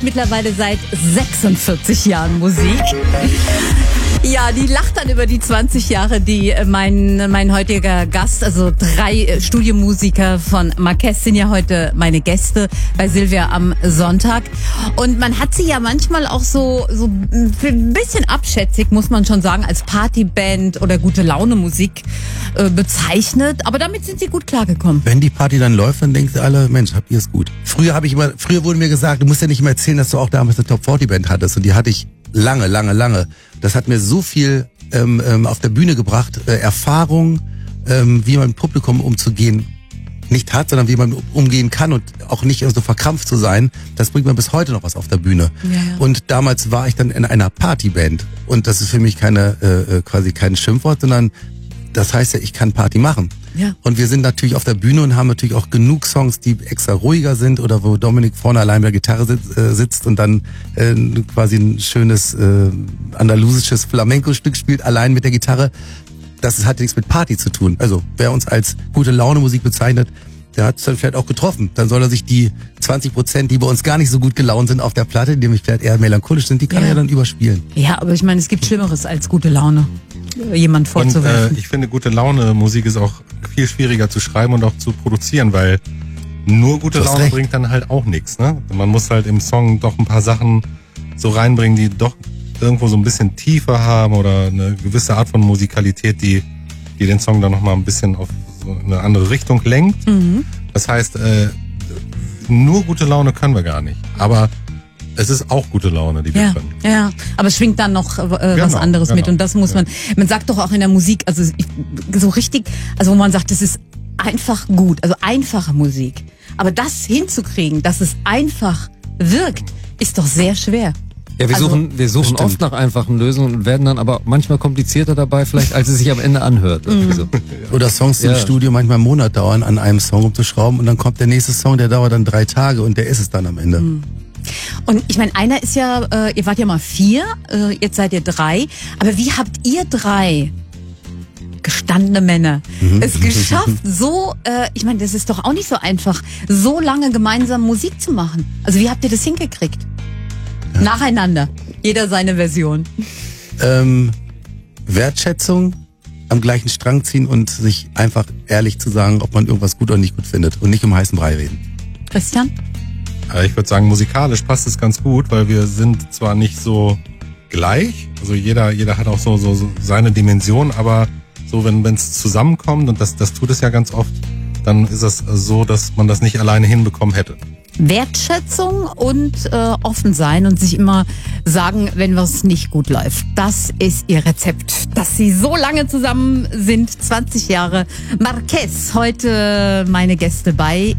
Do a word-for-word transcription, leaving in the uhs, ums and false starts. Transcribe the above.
Mittlerweile seit sechsundvierzig Jahren Musik. Ja, die lacht dann über die zwanzig Jahre, die mein mein heutiger Gast, also drei Studiomusiker von Marquez sind ja heute meine Gäste bei Silvia am Sonntag. Und man hat sie ja manchmal auch so so ein bisschen abschätzig, muss man schon sagen, als Partyband oder gute Laune Musik äh, bezeichnet. Aber damit sind sie gut klargekommen. Wenn die Party dann läuft, dann denken sie alle, Mensch, habt ihr es gut. Früher habe ich immer, früher wurde mir gesagt, du musst ja nicht mehr erzählen, dass du auch damals eine Top vierzig Band hattest. Und die hatte ich lange, lange, lange. Das hat mir so viel ähm, ähm, auf der Bühne gebracht, äh, Erfahrung, ähm, wie man mit Publikum umzugehen nicht hat, sondern wie man umgehen kann und auch nicht so verkrampft zu sein. Das bringt mir bis heute noch was auf der Bühne. Ja, ja. Und damals war ich dann in einer Partyband und das ist für mich keine äh, quasi kein Schimpfwort, sondern das heißt ja, ich kann Party machen. Ja. Und wir sind natürlich auf der Bühne und haben natürlich auch genug Songs, die extra ruhiger sind oder wo Dominik vorne allein bei der Gitarre sitzt, äh, sitzt und dann äh, quasi ein schönes äh, andalusisches Flamenco-Stück spielt, allein mit der Gitarre. Das hat nichts mit Party zu tun. Also wer uns als gute Laune Musik bezeichnet, der hat es dann vielleicht auch getroffen. Dann soll er sich die zwanzig Prozent, die bei uns gar nicht so gut gelaunt sind auf der Platte, die nämlich vielleicht eher melancholisch sind, die kann Ja. er ja dann überspielen. Ja, aber ich meine, es gibt Schlimmeres als gute Laune, jemand Und vorzuwerfen. äh, ich finde, gute Laune Musik ist auch viel schwieriger zu schreiben und auch zu produzieren, weil nur gute Du hast Laune recht. bringt dann halt auch nichts. Ne? Man muss halt im Song doch ein paar Sachen so reinbringen, die doch irgendwo so ein bisschen tiefer haben oder eine gewisse Art von Musikalität, die, die den Song dann nochmal ein bisschen auf so eine andere Richtung lenkt. Mhm. Das heißt, äh, nur gute Laune können wir gar nicht. Aber es ist auch gute Laune, die wir Ja, können. ja, aber es schwingt dann noch äh, was Genau, anderes genau. mit und das muss man, man sagt doch auch in der Musik, also ich, so richtig, also wo man sagt, es ist einfach gut, also einfache Musik. Aber das hinzukriegen, dass es einfach wirkt, ist doch sehr schwer. Ja, wir Also, suchen, wir suchen bestimmt. oft nach einfachen Lösungen und werden dann aber manchmal komplizierter dabei, vielleicht als es sich am Ende anhört. Irgendwie so. Oder Songs, die Ja. im Studio manchmal einen Monat dauern, an einem Song umzuschrauben und dann kommt der nächste Song, der dauert dann drei Tage und der ist es dann am Ende. Und ich meine, einer ist ja, äh, ihr wart ja mal vier, äh, jetzt seid ihr drei, aber wie habt ihr drei gestandene Männer es geschafft, so, äh, ich meine, das ist doch auch nicht so einfach, so lange gemeinsam Musik zu machen. Also wie habt ihr das hingekriegt? Nacheinander, jeder seine Version. Ähm, Wertschätzung, am gleichen Strang ziehen und sich einfach ehrlich zu sagen, ob man irgendwas gut oder nicht gut findet und nicht um heißen Brei reden. Christian? Aber ich würde sagen, musikalisch passt es ganz gut, weil wir sind zwar nicht so gleich, also jeder, jeder hat auch so, so, so seine Dimension, aber so, wenn es zusammenkommt, und das, das tut es ja ganz oft, dann ist es so, dass man das nicht alleine hinbekommen hätte. Wertschätzung und äh, offen sein und sich immer sagen, wenn was nicht gut läuft. Das ist ihr Rezept. Dass sie so lange zusammen sind, zwanzig Jahre. Marquez, heute meine Gäste bei